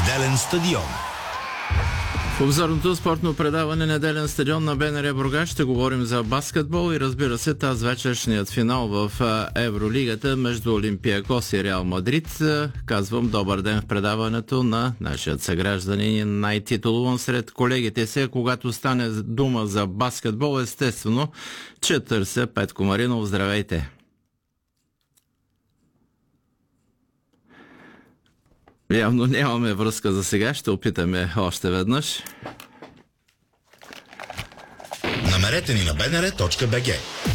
Неделен стадион. В обзорното спортно предаване Неделен стадион на БНР Бургас ще говорим за баскетбол и, разбира се, тази вечершният финал в Евролигата между Олимпиакос и Реал Мадрид. Казвам добър ден в предаването на нашият съгражданин, най-титулуван сред колегите си. Когато стане дума за баскетбол, естествено, че търся Петко Маринов. Здравейте! Явно нямаме връзка за сега, ще опитаме още веднъж. Намерете ни на bnr.bg.